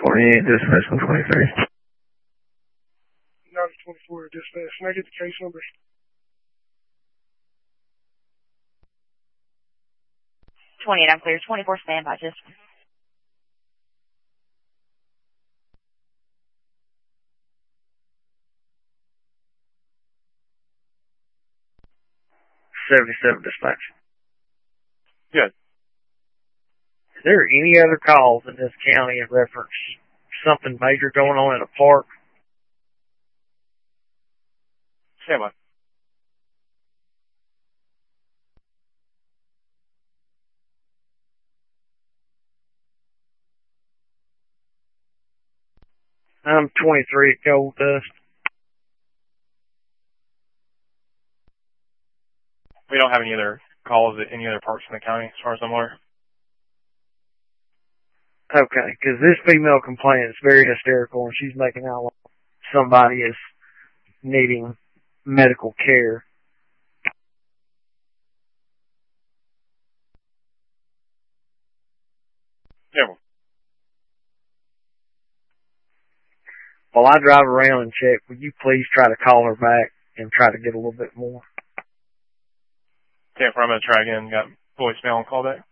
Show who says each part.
Speaker 1: 28, dispatch 123.
Speaker 2: 24 dispatch. Can I get the case number?
Speaker 3: I'm clear. 24 standby. Just.
Speaker 1: $77 dispatch.
Speaker 4: Good.
Speaker 1: Is there any other calls in this county in reference something major going on at a park?
Speaker 4: Stand by.
Speaker 1: I'm 23 at Gold Dust.
Speaker 4: We don't have any other calls at any other parks in the county, as far as I'm aware.
Speaker 1: Okay, because this female complainant is very hysterical, and she's making out like somebody is needing medical care.
Speaker 4: Yeah.
Speaker 1: While I drive around and check, will you please try to call her back and try to get a little bit more?
Speaker 4: Okay, I'm going to try again. Got voicemail and call back.